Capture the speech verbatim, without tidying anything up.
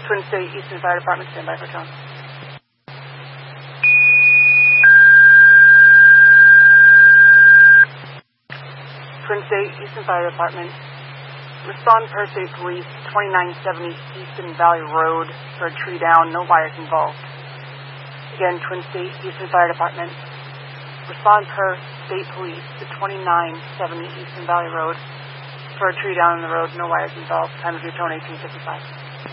Twin State Eastern Fire Department, stand by for tone. Twin State Eastern Fire Department. Respond per State Police, twenty-nine seventy Eastern Valley Road for a tree down, no wires involved. Again, Twin State Eastern Fire Department. Respond per State Police to twenty-nine seventy Eastern Valley Road for a tree down on the road, no wires involved. Time of your tone eighteen fifty-five.